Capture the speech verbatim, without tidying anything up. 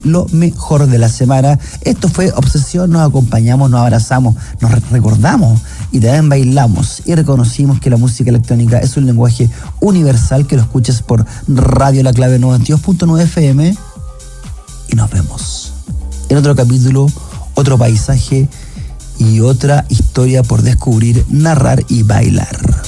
lo mejor de la semana. Esto fue Obsesión, nos acompañamos, nos abrazamos, nos recordamos y también bailamos y reconocimos que la música electrónica es un lenguaje universal, que lo escuches por Radio La Clave noventa y dos punto nueve F M y nos vemos en otro capítulo, otro paisaje y otra historia por descubrir, narrar y bailar.